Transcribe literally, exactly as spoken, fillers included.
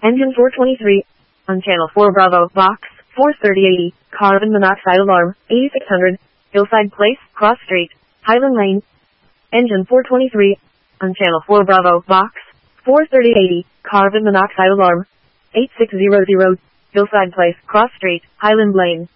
Engine four twenty-three. On channel four Bravo, box, four thirty eighty, carbon monoxide alarm, eighty-six hundred, Hillside Place, Cross Street, Highland Lane. Engine four twenty-three. On channel four Bravo, box, four thirty eighty, carbon monoxide alarm, eighty-six hundred, Hillside Place, Cross Street, Highland Lane.